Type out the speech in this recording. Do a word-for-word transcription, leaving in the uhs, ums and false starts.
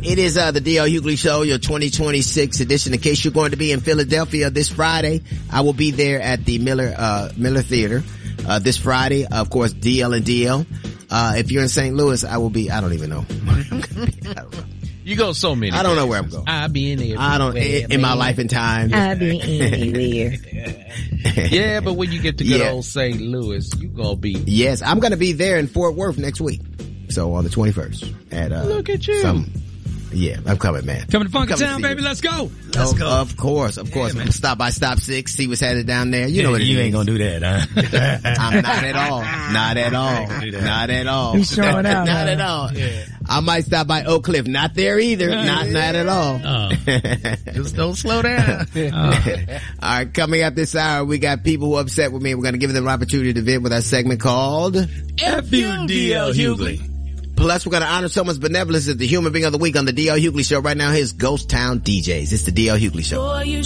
it is uh, the D L Hughley Show, your twenty twenty-six edition. In case you're going to be in Philadelphia this Friday, I will be there at the Miller uh Miller Theater uh this Friday. Of course, D L and D L. Uh if you're in Saint Louis, I will be. I don't even know. I don't know. You go so many. I don't know where I'm going. I'll be in there. I don't in, in my life and time. I'll be anywhere. Yeah, but when you get to good Yeah. old Saint Louis, you gonna be. Yes, I'm going to be there in Fort Worth next week. So on the twenty-first at uh Look at you. Some, yeah, I'm coming, man. Coming to Funky Coming to Town, see baby. you. Let's go. Let's go. Of course, of course. I'm gonna stop by Stop Six, see what's headed down there. You know what it you is. ain't gonna do that, huh? I'm not at all. Not at all. Not at all. You showing out, Not huh? at all. I might stop by Oak Cliff. Not there either. Not, not at all. Oh. Just don't slow down. All right, coming up this hour, we got people who are upset with me. We're going to give them an opportunity to vent with our segment called F U D L Hughley. Plus, we're going to honor someone's benevolence as the human being of the week on the D L Hughley Show. Right now, here's Ghost Town D Js. It's the D L Hughley Show. Boy, you